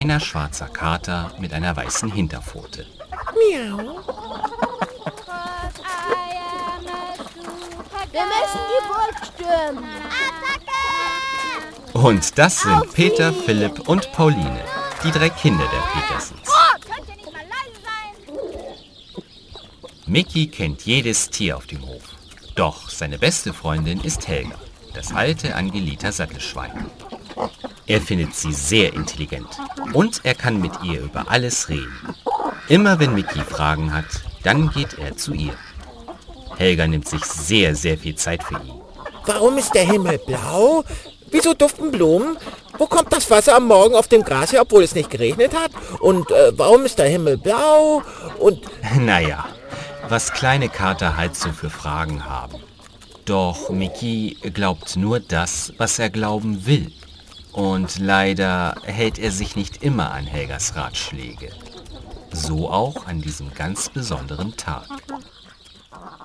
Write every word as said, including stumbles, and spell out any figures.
Ein schwarzer Kater mit einer weißen Hinterpfote. Miau. Wir müssen die Burg stürmen. Und das sind Peter, Philipp und Pauline, die drei Kinder der Petersens. Oh, könnt ihr nicht mal leise sein? Micky kennt jedes Tier auf dem Hof. Doch seine beste Freundin ist Helga, das alte Angelita Sattelschwein. Er findet sie sehr intelligent und er kann mit ihr über alles reden. Immer wenn Micky Fragen hat, dann geht er zu ihr. Helga nimmt sich sehr, sehr viel Zeit für ihn. Warum ist der Himmel blau? Wieso duften Blumen? Wo kommt das Wasser am Morgen auf dem Gras her, obwohl es nicht geregnet hat? Und äh, warum ist der Himmel blau? Und Naja, was kleine Kater halt so für Fragen haben. Doch Micky glaubt nur das, was er glauben will. Und leider hält er sich nicht immer an Helgas Ratschläge. So auch an diesem ganz besonderen Tag.